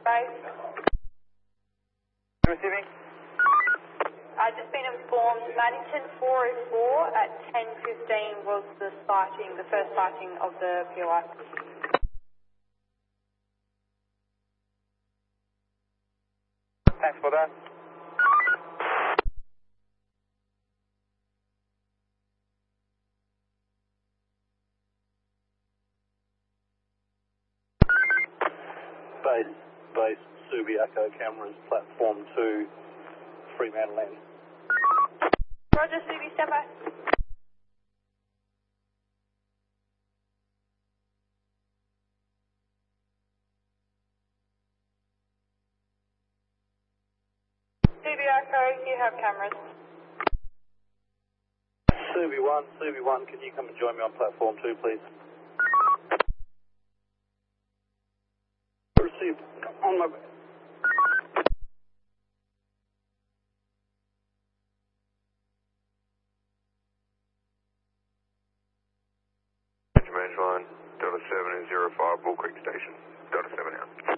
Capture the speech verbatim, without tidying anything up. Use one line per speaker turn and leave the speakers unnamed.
base.
Receiving.
I've just been informed Maddington four oh four at ten fifteen was the sighting, the first sighting of the P O I.
Thanks for that.
Base, base, Subiaco cameras, platform two, Fremantle landing.
Roger, Subi, stand by. Subi Echo, you have cameras.
Subi one, Subi one, can you come and join me on platform two, please? Received. On my...
Range line, Delta seven zero five, Bull Creek Station. Delta seven out.